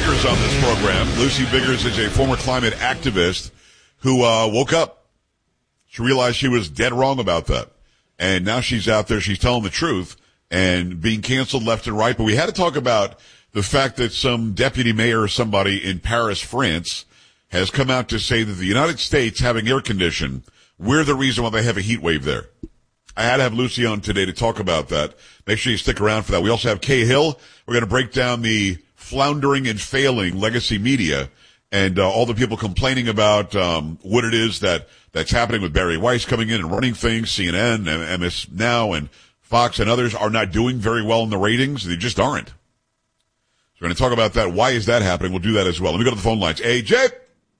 Biggers on this program. Lucy Biggers is a former climate activist who woke up. She realized she was dead wrong about that. And now she's out there, she's telling the truth and being canceled left and right. But we had to talk about the fact that some deputy mayor or somebody in Paris, France, has come out to say that the United States having air conditioning, we're the reason why they have a heat wave there. I had to have Lucy on today to talk about that. Make sure you stick around for that. We also have Kay Hill. We're going to break down the floundering and failing legacy media and all the people complaining about what it is that's happening with Barry Weiss coming in and running things. CNN and MS Now and Fox and others are not doing very well in the ratings. They just aren't. So we're going to talk about that. Why is that happening? We'll do that as well. Let me go to the phone lines. AJ?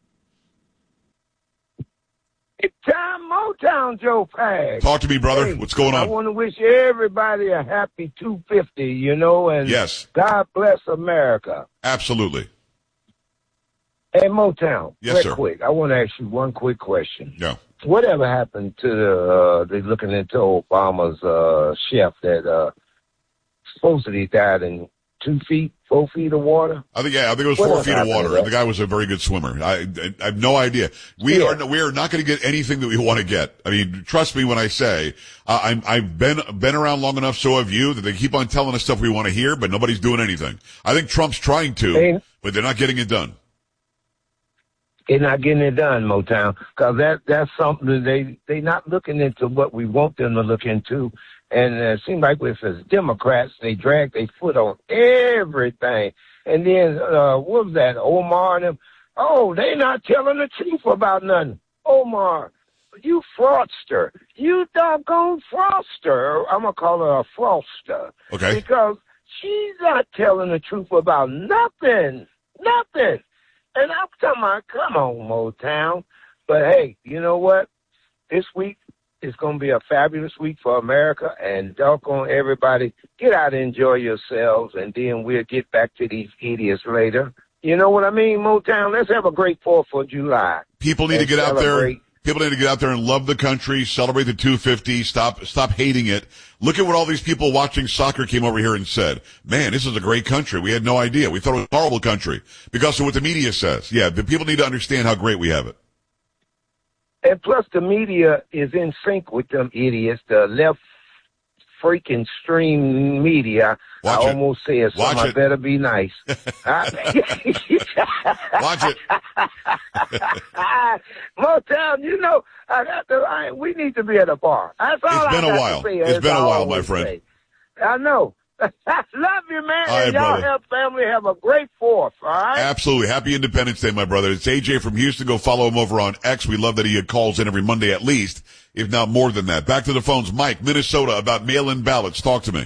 It's time Motown, Joe Pags. Talk to me, brother. Hey, what's going on? I want to wish everybody a happy 250, and yes. God bless America. Absolutely. Hey, Motown, yes, sir. quick. I want to ask you one quick question. Yeah. Whatever happened to they're looking into Obama's chef that supposedly died in 4 feet of water? I think it was 4 feet of water. And the guy was a very good swimmer. I have no idea. We are not going to get anything that we want to get. I mean, trust me when I say I've been around long enough. So have you, that they keep on telling us stuff we want to hear, but nobody's doing anything. I think Trump's trying to, but they're not getting it done. They're not getting it done, Motown, because that's something that they not looking into what we want them to look into. And it seems like with as Democrats, they drag their foot on everything. And then, what was that, Omar and them? Oh, they not telling the truth about nothing. Omar, you fraudster. You doggone fraudster. I'm going to call her a fraudster. Okay. Because she's not telling the truth about nothing. Nothing. And I'm talking about, come on, Motown. But, hey, you know what? This week, it's going to be a fabulous week for America, and doggone everybody, get out and enjoy yourselves, and then we'll get back to these idiots later. You know what I mean, Motown? Let's have a great 4th of July. People need to get out there. People need to get out there and love the country, celebrate the 250, stop hating it. Look at what all these people watching soccer came over here and said. Man, this is a great country. We had no idea. We thought it was a horrible country because of what the media says. Yeah, the people need to understand how great we have it. And plus, the media is in sync with them idiots, the left freaking stream media. Watch I almost said something. I better be nice. Watch it. Motown, we need to be at a bar. That's all It's been a while. It's been a while, my friend. Say. I know. Love you, man. All right, and y'all brother. family have a great 4th, all right? Absolutely. Happy Independence Day, my brother. It's AJ from Houston. Go follow him over on X. We love that he calls in every Monday at least, if not more than that. Back to the phones. Mike, Minnesota, about mail-in ballots. Talk to me.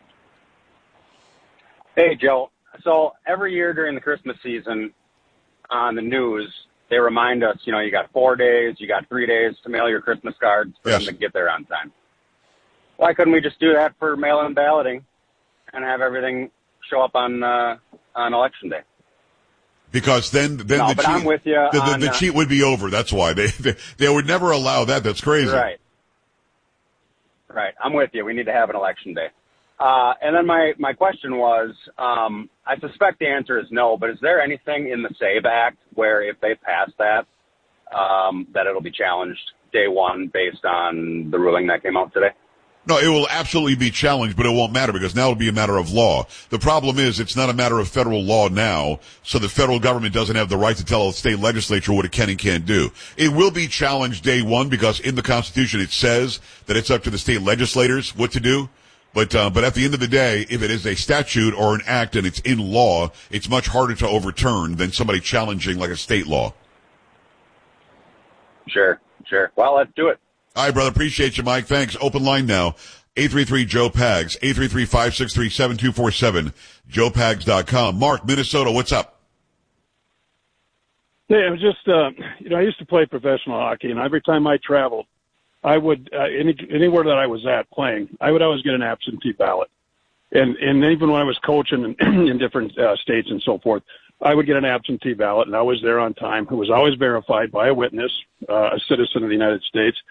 Hey, Joe. So every year during the Christmas season on the news, they remind us, you got 4 days, you got 3 days to mail your Christmas cards for them to get there on time. Why couldn't we just do that for mail-in balloting and have everything show up on Election Day? Because then no, the but cheat, I'm with you the cheat would be over. That's why they would never allow that. That's crazy. Right. I'm with you. We need to have an Election Day. And then my question was, I suspect the answer is no, but is there anything in the SAVE Act where if they pass that, that it'll be challenged day one based on the ruling that came out today? No, it will absolutely be challenged, but it won't matter because now it'll be a matter of law. The problem is it's not a matter of federal law now, so the federal government doesn't have the right to tell a state legislature what it can and can't do. It will be challenged day one because in the Constitution it says that it's up to the state legislators what to do. But at the end of the day, if it is a statute or an act and it's in law, it's much harder to overturn than somebody challenging like a state law. Sure. Well, let's do it. All right, brother. Appreciate you, Mike. Thanks. Open line now. 833-JOE-PAGS. 833-563-7247. JoePags.com. Mark, Minnesota, what's up? Hey, I was just, I used to play professional hockey, and every time I traveled, I would, anywhere that I was at playing, I would always get an absentee ballot. And even when I was coaching in different states and so forth, I would get an absentee ballot, and I was there on time. It was always verified by a witness, a citizen of the United States.